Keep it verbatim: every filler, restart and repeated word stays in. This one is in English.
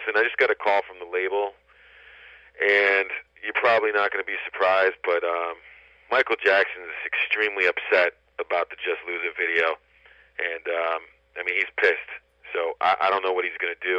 listen, I just got a call from the label, and you're probably not going to be surprised, but um, Michael Jackson is extremely upset about the Just Lose It video, and um, I mean, he's pissed. So I, I don't know what he's going to do.